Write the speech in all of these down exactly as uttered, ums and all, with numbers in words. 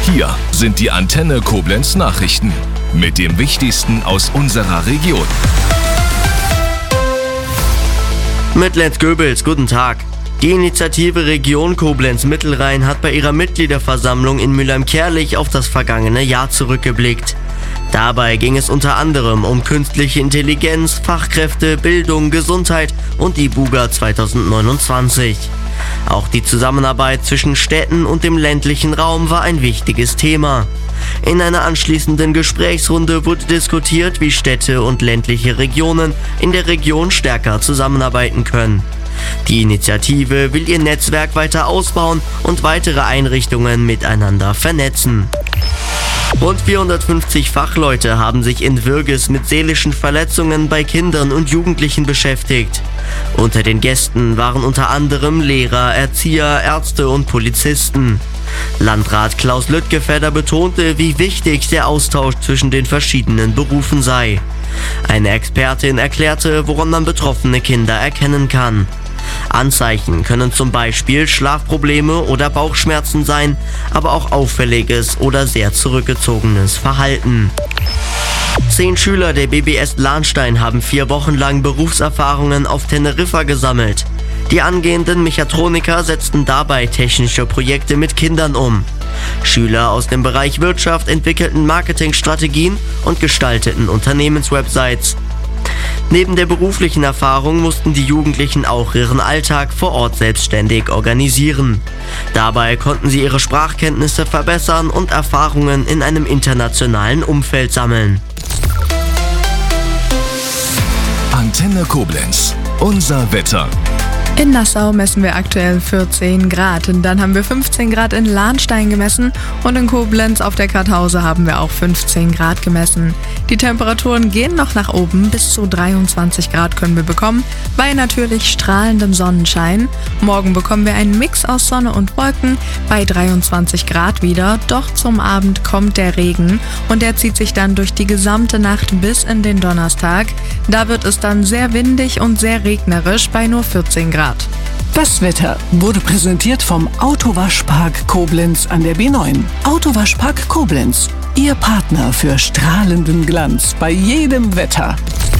Hier sind die Antenne Koblenz Nachrichten mit dem Wichtigsten aus unserer Region. Mit Lenz Goebels, guten Tag. Die Initiative Region Koblenz-Mittelrhein hat bei ihrer Mitgliederversammlung in Mülheim-Kärlich auf das vergangene Jahr zurückgeblickt. Dabei ging es unter anderem um künstliche Intelligenz, Fachkräfte, Bildung, Gesundheit und die Buga zwanzig neunundzwanzig. Auch die Zusammenarbeit zwischen Städten und dem ländlichen Raum war ein wichtiges Thema. In einer anschließenden Gesprächsrunde wurde diskutiert, wie Städte und ländliche Regionen in der Region stärker zusammenarbeiten können. Die Initiative will ihr Netzwerk weiter ausbauen und weitere Einrichtungen miteinander vernetzen. Rund vierhundertfünfzig Fachleute haben sich in Würges mit seelischen Verletzungen bei Kindern und Jugendlichen beschäftigt. Unter den Gästen waren unter anderem Lehrer, Erzieher, Ärzte und Polizisten. Landrat Klaus Lüttgefedder betonte, wie wichtig der Austausch zwischen den verschiedenen Berufen sei. Eine Expertin erklärte, woran man betroffene Kinder erkennen kann. Anzeichen können zum Beispiel Schlafprobleme oder Bauchschmerzen sein, aber auch auffälliges oder sehr zurückgezogenes Verhalten. Zehn Schüler der B B S Lahnstein haben vier Wochen lang Berufserfahrungen auf Teneriffa gesammelt. Die angehenden Mechatroniker setzten dabei technische Projekte mit Kindern um. Schüler aus dem Bereich Wirtschaft entwickelten Marketingstrategien und gestalteten Unternehmenswebsites. Neben der beruflichen Erfahrung mussten die Jugendlichen auch ihren Alltag vor Ort selbstständig organisieren. Dabei konnten sie ihre Sprachkenntnisse verbessern und Erfahrungen in einem internationalen Umfeld sammeln. Antenne Koblenz, unser Wetter. In Nassau messen wir aktuell vierzehn Grad. Und dann haben wir fünfzehn Grad in Lahnstein gemessen und in Koblenz auf der Karthause haben wir auch fünfzehn Grad gemessen. Die Temperaturen gehen noch nach oben, bis zu dreiundzwanzig Grad können wir bekommen, bei natürlich strahlendem Sonnenschein. Morgen bekommen wir einen Mix aus Sonne und Wolken bei dreiundzwanzig Grad wieder, doch zum Abend kommt der Regen und der zieht sich dann durch die gesamte Nacht bis in den Donnerstag. Da wird es dann sehr windig und sehr regnerisch bei nur vierzehn Grad. Das Wetter wurde präsentiert vom Autowaschpark Koblenz an der B neun. Autowaschpark Koblenz, Ihr Partner für strahlenden Glanz bei jedem Wetter.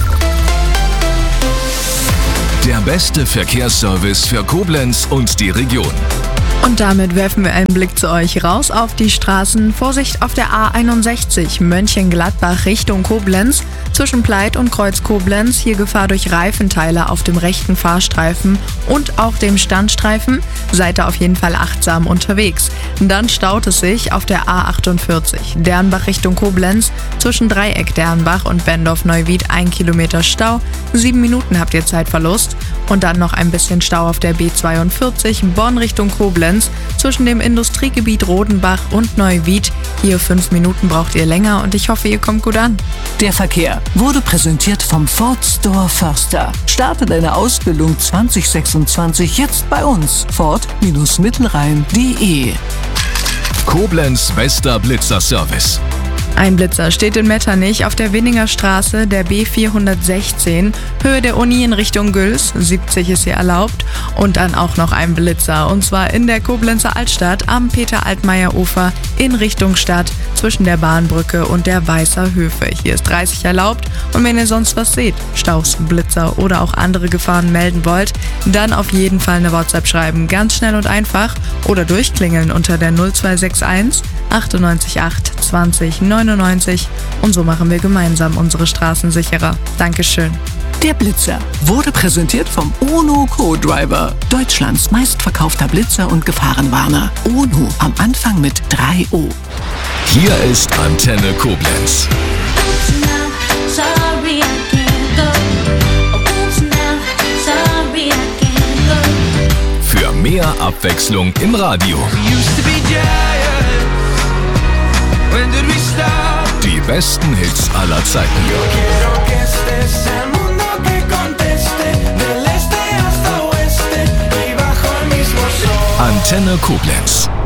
Der beste Verkehrsservice für Koblenz und die Region. Und damit werfen wir einen Blick zu euch raus auf die Straßen. Vorsicht auf der A einundsechzig, Mönchengladbach Richtung Koblenz. Zwischen Pleit und Kreuz Koblenz, hier Gefahr durch Reifenteile auf dem rechten Fahrstreifen und auch dem Standstreifen. Seid da auf jeden Fall achtsam unterwegs. Dann staut es sich auf der A achtundvierzig, Dernbach Richtung Koblenz. Zwischen Dreieck Dernbach und Bendorf-Neuwied ein Kilometer Stau. Sieben Minuten habt ihr Zeitverlust. Und dann noch ein bisschen Stau auf der B zweiundvierzig, Bonn Richtung Koblenz. Zwischen dem Industriegebiet Rodenbach und Neuwied. Hier fünf Minuten braucht ihr länger und ich hoffe, ihr kommt gut an. Der Verkehr wurde präsentiert vom Ford Store Förster. Starte deine Ausbildung zwanzig sechsundzwanzig jetzt bei uns. Ford Mittelrhein punkt de. Koblenz bester Blitzerservice. Ein Blitzer steht in Metternich auf der Winninger Straße, der B vierhundertsechzehn, Höhe der Uni in Richtung Güls, siebzig ist hier erlaubt. Und dann auch noch ein Blitzer, und zwar in der Koblenzer Altstadt am Peter-Altmaier-Ufer in Richtung Stadt zwischen der Bahnbrücke und der Weißer Höfe. Hier ist dreißig erlaubt und wenn ihr sonst was seht, Staus, Blitzer oder auch andere Gefahren melden wollt, dann auf jeden Fall eine WhatsApp schreiben, ganz schnell und einfach, oder durchklingeln unter der null zwei sechs eins achtundneunzig acht zwanzig neunundneunzig und so machen wir gemeinsam unsere Straßen sicherer. Dankeschön. Der Blitzer wurde präsentiert vom UNO Co-Driver, Deutschlands meistverkaufter Blitzer und Gefahrenwarner. UNO am Anfang mit drei O. Hier ist Antenne Koblenz. Für mehr Abwechslung im Radio. Die besten Hits aller Zeiten. Antenne Koblenz.